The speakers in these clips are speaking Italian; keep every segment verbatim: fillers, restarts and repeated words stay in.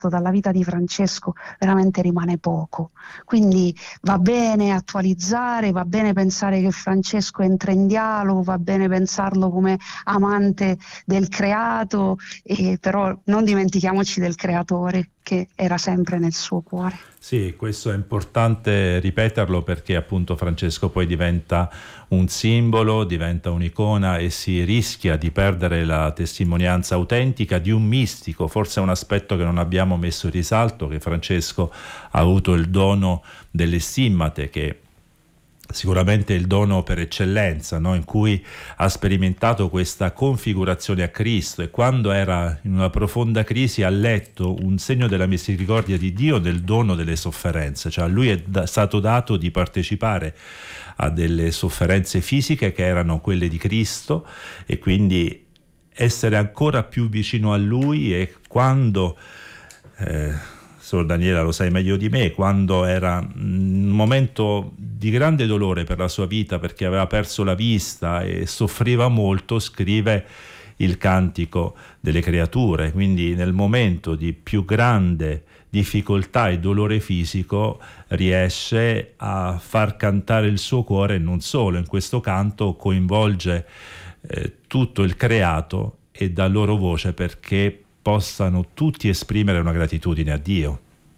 visto dalla vita di Francesco veramente rimane poco. Quindi va bene attualizzare, va bene pensare che Francesco entra in dialogo, va bene pensarlo come amante del creato, e però non dimentichiamoci del creatore che era sempre nel suo cuore. Sì, questo è importante ripeterlo, perché appunto Francesco poi diventa un simbolo, diventa un'icona e si rischia di perdere la testimonianza autentica di un mistico. Forse è un aspetto che non abbiamo messo in risalto, che Francesco ha avuto il dono delle stimmate, che sicuramente il dono per eccellenza, no? In cui ha sperimentato questa configurazione a Cristo, e quando era in una profonda crisi ha letto un segno della misericordia di Dio nel dono delle sofferenze. Cioè a lui è da- stato dato di partecipare a delle sofferenze fisiche che erano quelle di Cristo, e quindi essere ancora più vicino a lui. E quando eh, Sor Daniela lo sai meglio di me, quando era un momento di grande dolore per la sua vita, perché aveva perso la vista e soffriva molto, scrive il Cantico delle Creature. Quindi nel momento di più grande difficoltà e dolore fisico riesce a far cantare il suo cuore, e non solo, in questo canto coinvolge eh, tutto il creato e dà loro voce perché possano tutti esprimere una gratitudine a Dio.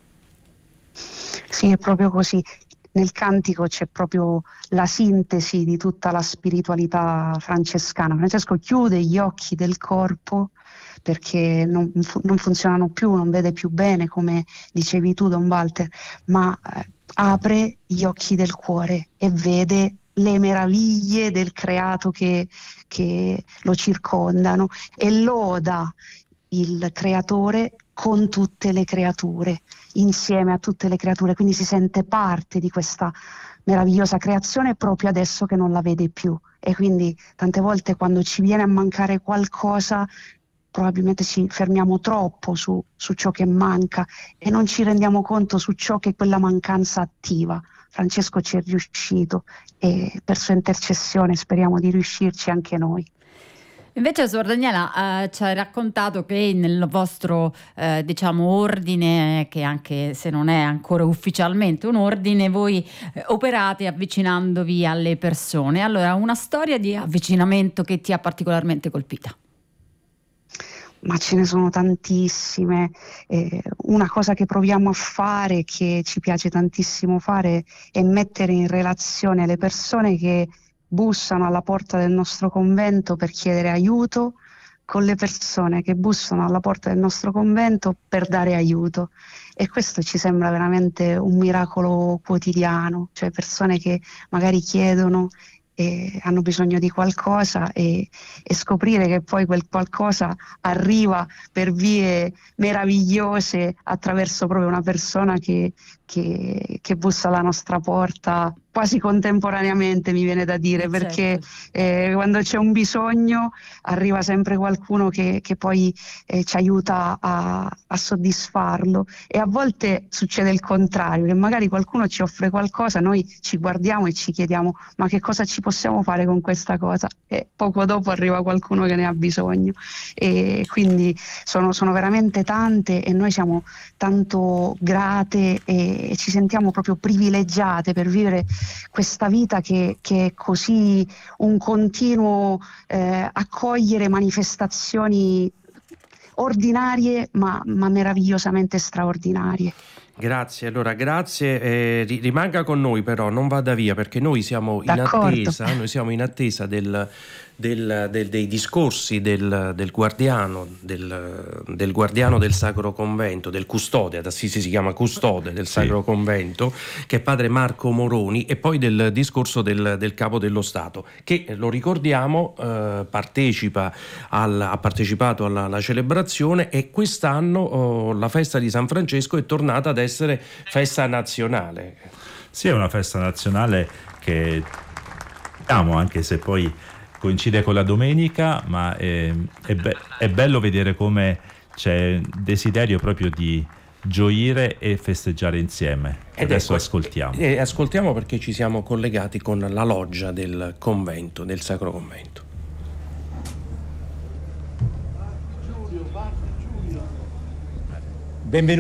Sì, è proprio così. Nel cantico c'è proprio la sintesi di tutta la spiritualità francescana. Francesco chiude gli occhi del corpo perché non, fu- non funzionano più, non vede più bene, come dicevi tu, Don Walter, ma eh, apre gli occhi del cuore e vede le meraviglie del creato che, che lo circondano, e loda il creatore con tutte le creature, insieme a tutte le creature, quindi si sente parte di questa meravigliosa creazione proprio adesso che non la vede più. E quindi tante volte quando ci viene a mancare qualcosa probabilmente ci fermiamo troppo su, su ciò che manca e non ci rendiamo conto su ciò che quella mancanza attiva. Francesco ci è riuscito e per sua intercessione speriamo di riuscirci anche noi. Invece, Suor Daniela, eh, ci hai raccontato che nel vostro eh, diciamo ordine, che anche se non è ancora ufficialmente un ordine, voi eh, operate avvicinandovi alle persone. Allora, una storia di avvicinamento che ti ha particolarmente colpita? Ma ce ne sono tantissime. Eh, una cosa che proviamo a fare, che ci piace tantissimo fare, è mettere in relazione le persone che bussano alla porta del nostro convento per chiedere aiuto con le persone che bussano alla porta del nostro convento per dare aiuto. E questo ci sembra veramente un miracolo quotidiano, cioè persone che magari chiedono e hanno bisogno di qualcosa e, e scoprire che poi quel qualcosa arriva per vie meravigliose attraverso proprio una persona che, che, che bussa alla nostra porta quasi contemporaneamente, mi viene da dire, certo. Perché eh, quando c'è un bisogno arriva sempre qualcuno che, che poi eh, ci aiuta a, a soddisfarlo, e a volte succede il contrario, che magari qualcuno ci offre qualcosa, noi ci guardiamo e ci chiediamo ma che cosa ci possiamo fare con questa cosa, e poco dopo arriva qualcuno che ne ha bisogno. E quindi sono, sono veramente tante e noi siamo tanto grate e, e ci sentiamo proprio privilegiate per vivere questa vita che, che è così un continuo eh, accogliere manifestazioni ordinarie ma, ma meravigliosamente straordinarie. Grazie, allora grazie, eh, ri- rimanga con noi però, non vada via, perché noi siamo in D'accordo. attesa, noi siamo in attesa del, del, del, dei discorsi del, del guardiano, del, del guardiano del Sacro Convento, del custode, ad Assisi si chiama custode del Sacro sì. Convento, che è padre Marco Moroni, e poi del discorso del, del Capo dello Stato, che lo ricordiamo eh, partecipa al, ha partecipato alla, alla celebrazione, e quest'anno oh, la festa di San Francesco è tornata ad essere festa nazionale. Sì, è una festa nazionale che amo, anche se poi coincide con la domenica, ma è, è, be- è bello vedere come c'è desiderio proprio di gioire e festeggiare insieme. Ed Adesso ecco, ascoltiamo. E ascoltiamo perché ci siamo collegati con la loggia del convento, del Sacro Convento. Benvenuti.